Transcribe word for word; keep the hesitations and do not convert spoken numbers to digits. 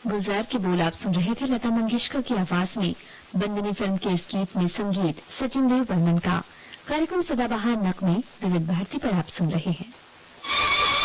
गुलजार के बोल आप सुन रहे थे लता मंगेशकर की आवाज में। बंदनी फिल्म के इस गीत में संगीत सचिन देव बर्मन का। कार्यक्रम सदाबहार नगमे विविध भारती पर आप सुन रहे हैं।